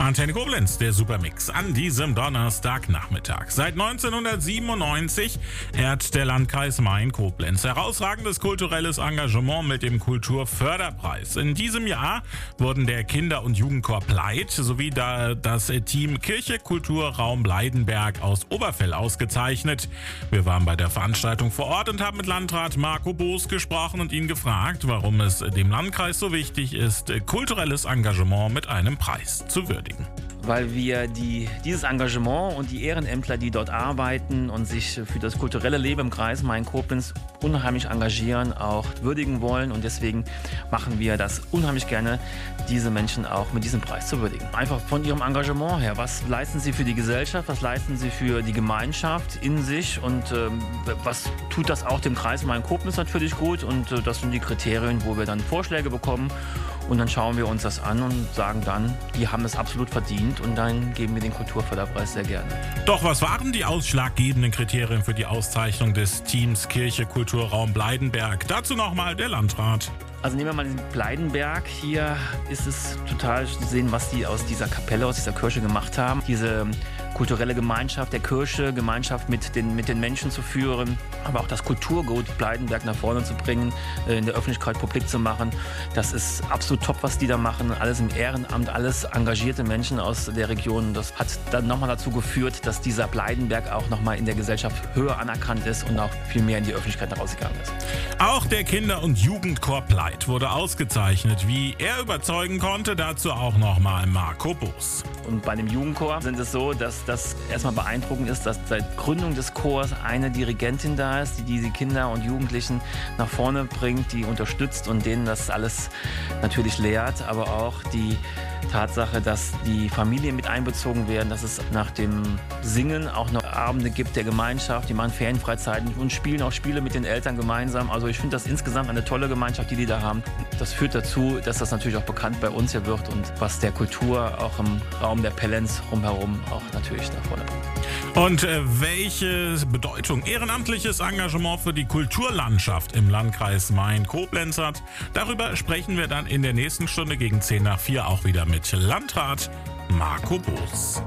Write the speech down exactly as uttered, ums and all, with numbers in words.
Antenne Koblenz, der Supermix an diesem Donnerstagnachmittag. Seit neunzehnhundertsiebenundneunzig ehrt der Landkreis Main-Koblenz herausragendes kulturelles Engagement mit dem Kulturförderpreis. In diesem Jahr wurden der Kinder- und Jugendchor Pleit sowie da das Team Kirche Kulturraum Bleidenberg aus Oberfell ausgezeichnet. Wir waren bei der Veranstaltung vor Ort und haben mit Landrat Marco Boos gesprochen und ihn gefragt, warum es dem Landkreis so wichtig ist, kulturelles Engagement mit einem Preis zu würdigen. Weil wir die, dieses Engagement und die Ehrenämtler, die dort arbeiten und sich für das kulturelle Leben im Kreis Main-Koblenz unheimlich engagieren, auch würdigen wollen. Und deswegen machen wir das unheimlich gerne, diese Menschen auch mit diesem Preis zu würdigen. Einfach von ihrem Engagement her. Was leisten sie für die Gesellschaft? Was leisten sie für die Gemeinschaft in sich? Und ähm, was tut das auch dem Kreis Main-Koblenz natürlich gut? Und äh, das sind die Kriterien, wo wir dann Vorschläge bekommen. Und dann schauen wir uns das an und sagen dann, die haben es absolut verdient, und dann geben wir den Kulturförderpreis sehr gerne. Doch was waren die ausschlaggebenden Kriterien für die Auszeichnung des Teams Kirche Kulturraum Bleidenberg? Dazu nochmal der Landrat. Also nehmen wir mal den Bleidenberg. Hier ist es total zu sehen, was die aus dieser Kapelle, aus dieser Kirche gemacht haben. Diese kulturelle Gemeinschaft der Kirche, Gemeinschaft mit den, mit den Menschen zu führen, aber auch das Kulturgut Bleidenberg nach vorne zu bringen, in der Öffentlichkeit publik zu machen. Das ist absolut top, was die da machen. Alles im Ehrenamt, alles engagierte Menschen aus der Region. Das hat dann nochmal dazu geführt, dass dieser Bleidenberg auch nochmal in der Gesellschaft höher anerkannt ist und auch viel mehr in die Öffentlichkeit herausgegangen ist. Auch der Kinder- und Jugendchor Pleit wurde ausgezeichnet. Wie er überzeugen konnte, dazu auch nochmal Marco Boos. Und bei dem Jugendchor sind es so, dass das erstmal beeindruckend ist, dass seit Gründung des Chors eine Dirigentin da ist, die diese Kinder und Jugendlichen nach vorne bringt, die unterstützt und denen das alles natürlich lehrt, aber auch die Tatsache, dass die Familien mit einbezogen werden, dass es nach dem Singen auch noch Abende gibt der Gemeinschaft, die machen Ferienfreizeiten und spielen auch Spiele mit den Eltern gemeinsam. Also ich finde das insgesamt eine tolle Gemeinschaft, die die da haben. Das führt dazu, dass das natürlich auch bekannt bei uns hier wird und was der Kultur auch im Raum der Pellenz rumherum auch natürlich nach vorne bringt. Und äh, welche Bedeutung ehrenamtliches Engagement für die Kulturlandschaft im Landkreis Main-Koblenz hat, darüber sprechen wir dann in der nächsten Stunde gegen zehn nach vier auch wieder mit Landrat Marco Boos.